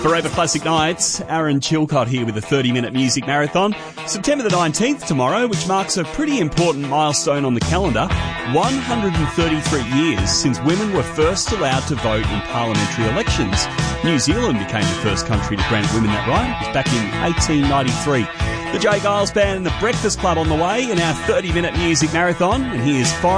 Forever Classic Nights, Aaron Chilcott here with a 30-minute music marathon. September the 19th tomorrow, which marks a pretty important milestone on the calendar. 133 years since women were first allowed to vote in parliamentary elections. New Zealand became the first country to grant women that right. It was back in 1893. The Jay Giles Band and the Breakfast Club on the way in our 30-minute music marathon. And here's